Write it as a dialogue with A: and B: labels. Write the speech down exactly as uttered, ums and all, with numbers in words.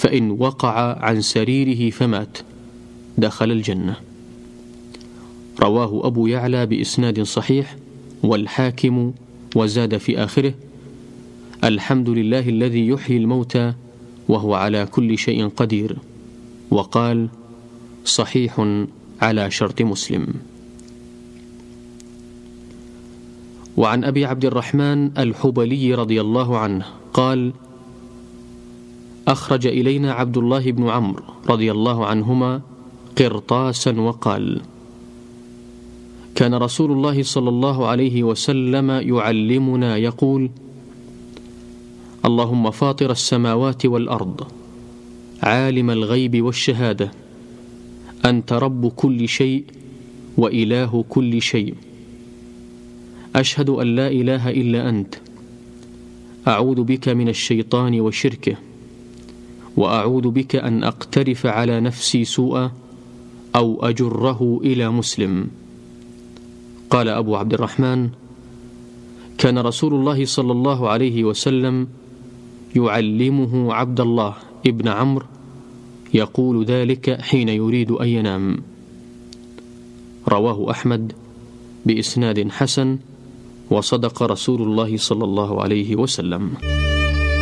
A: فإن وقع عن سريره فمات دخل الجنة. رواه أبو يعلى بإسناد صحيح والحاكم، وزاد في آخره: الحمد لله الذي يحيي الموتى وهو على كل شيء قدير. وقال: صحيح على شرط مسلم. وعن أبي عبد الرحمن الحبلي رضي الله عنه قال: أخرج إلينا عبد الله بن عمرو رضي الله عنهما قرطاسا وقال: كان رسول الله صلى الله عليه وسلم يعلمنا يقول: اللهم فاطر السماوات والأرض عالم الغيب والشهادة أنت رب كل شيء وإله كل شيء، أشهد أن لا إله إلا أنت، أعوذ بك من الشيطان وشركه، وأعوذ بك أن أقترف على نفسي سوءا أو أجره إلى مسلم. قال أبو عبد الرحمن: كان رسول الله صلى الله عليه وسلم يعلمه عبد الله ابن عمرو يقول ذلك حين يريد أن ينام. رواه أحمد بإسناد حسن، وصدق رسول الله صلى الله عليه وسلم.